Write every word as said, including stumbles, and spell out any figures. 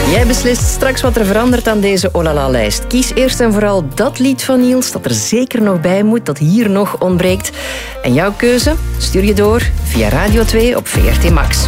Jij beslist straks wat er verandert aan deze Olala-lijst. Kies eerst en vooral dat lied van Niels dat er zeker nog bij moet, dat hier nog ontbreekt. En jouw keuze stuur je door via Radio twee op V R T Max.